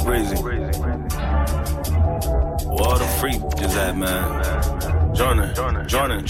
crazy. Where all the freak is at, man. Jordan.